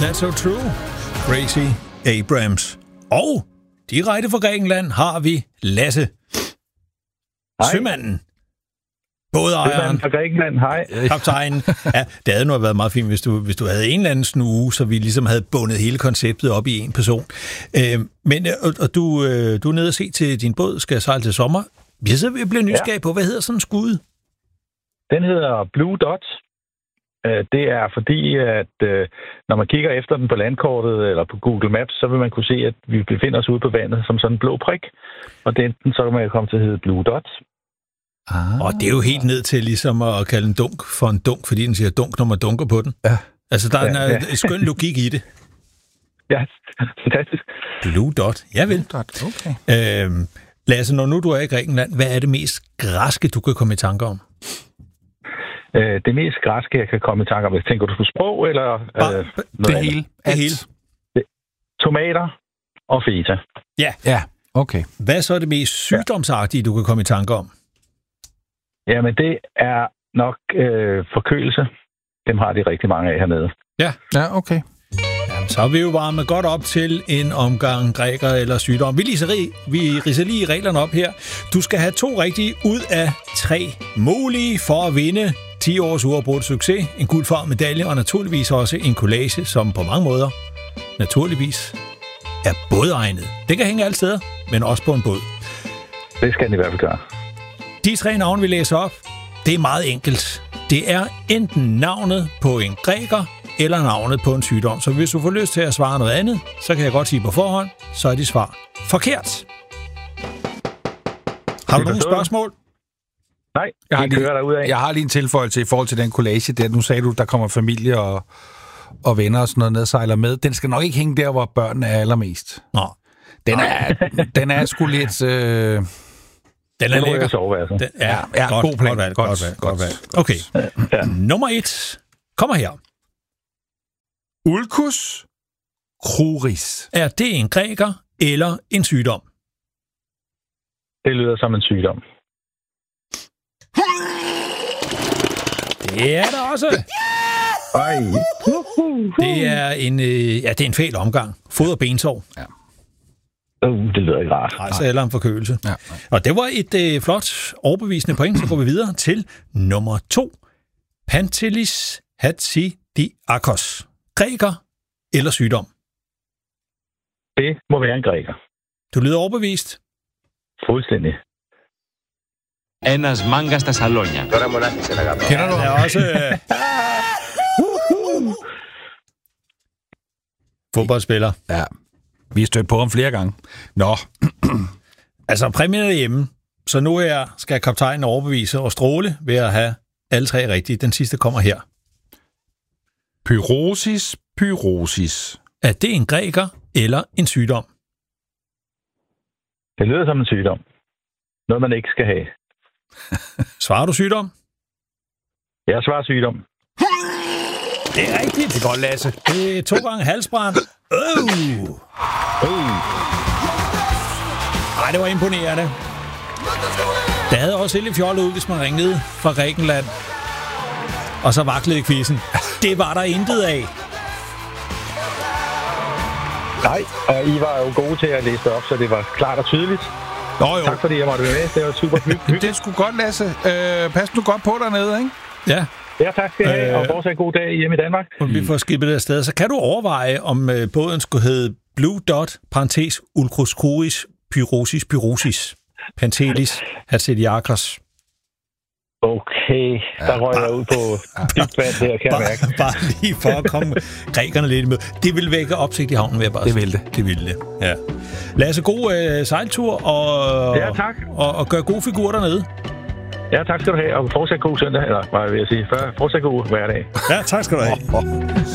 That's so true. Gracie Abrams. Og direkte fra Grækenland har vi Lasse. Hej. Sømanden. Bådejeren. fra Grækenland, hej. Kaptajnen. Ja, det havde nu været meget fint, hvis du havde en eller anden snue, så vi ligesom havde bundet hele konceptet op i en person. Men du er nede og se til din båd, skal sejle til sommer. Jeg bliver nysgerrig på, hvad hedder sådan en skud? Den hedder Blue Dot. Det er fordi, at når man kigger efter den på landkortet eller på Google Maps, så vil man kunne se, at vi befinder os ude på vandet som sådan en blå prik. Og så kan man komme til at hedde Blue Dot. Og det er jo helt ned til ligesom at kalde en dunk for en dunk, fordi den siger dunk, når man dunker på den. Ja. Altså, der er en skøn logik i det. Ja, fantastisk. Blue Dot, ja vel. Okay. Lasse, når nu du er i Grækenland, hvad er det mest græske, du kan komme i tanke om? Det mest græske, jeg kan komme i tanke om, tænker du på sprog, eller noget det andet? hele. Det hele. Tomater og feta. Ja, okay. Hvad er så det mest sygdomsagtige, du kan komme i tanke om? Jamen, det er nok forkølelse. Dem har de rigtig mange af hernede. Ja, okay. Jamen, så er vi jo varmet godt op til en omgang græker eller sygdom. Vi ridser lige reglerne op her. Du skal have 2 rigtige ud af 3 mulige for at vinde 10 års uafbrudt succes, en guldfarvet medalje og naturligvis også en collage, som på mange måder naturligvis er bådegnet. Det kan hænge alle steder, men også på en båd. Det skal den i hvert fald gøre. De 3 navne, vi læser op, det er meget enkelt. Det er enten navnet på en græker eller navnet på en sygdom. Så hvis du får lyst til at svare noget andet, så kan jeg godt sige på forhånd, så er dit svar forkert. Har du nogle spørgsmål? Nej, jeg har lige en tilføjelse i forhold til den collage der. Nu sagde du, der kommer familie og venner og sådan noget ned og sejler med. Den skal nok ikke hænge der, hvor børnene er allermest. Nå. Den er sgu lidt... Den er lækker. Soveværelse. Ja, godt, god plan. Godt valg. Okay. Ja. Nummer 1 kommer her. Ulcus cruris. Er det en græker eller en sygdom? Det lyder som en sygdom. Det er der også. Ej. Det er en fæl omgang. Fod- og bensår. Ja. Det lyder ikke rart. Altså eller en forkølelse. Ja. Og det var et flot overbevisende point, så går vi videre til nummer 2. Pantelis Hatsidiakos. Græker eller sygdom? Det må være en græker. Du lyder overbevist. Fuldstændig. Ένας μάγκας στα σαλόνια. Τώρα μονάχισε να κάνω. Kender du? Det er også fodboldspiller. Ja, vi har stødt på ham flere gange. Nå. Altså, præmien er hjemme. Så nu her skal kaptajnen overbevise og stråle ved at have alle 3 rigtige. Den sidste kommer her. Pyrosis. Er det en græker eller en sygdom? Det lyder som en sygdom. Noget, man ikke skal have. Svarer du sygdom? Jeg svarer sygdom. Det er rigtigt. Det er godt, Lasse. Det er 2 gange halsbrand. Ej, det var imponerende. Det havde også helt fjollet ud, hvis man ringede fra Grækenland. Og så vaklede quizzen. Det var der intet af. Nej, og I var jo gode til at læse det op, så det var klart og tydeligt. Nå jo. Tak fordi jeg måtte være med. Det var super hyggeligt. Det er sgu godt, Lasse. Pas nu godt på dernede, ikke? Ja. Ja, tak skal I have, og fortsat god dag hjemme i Danmark. Vi får skibet det afsted. Så kan du overveje, om båden skulle hedde Blue Dot, parentes, Ulcus cruris, pyrosis, Pantelis, Hatsidiakos. Okay, der røg jeg ud på dybt vand der, kan jeg mærke. Bare lige for at komme grækerne lidt med. Det vil vække opsigt i havnen, vil jeg bare sige. Det vil det. Ja. Lasse, god sejltur, og, ja, tak. Og gør gode figurer dernede. Ja, tak skal du have, og fortsat god søndag, eller hvad vil jeg sige, fortsat god hverdag. Ja, tak skal du have.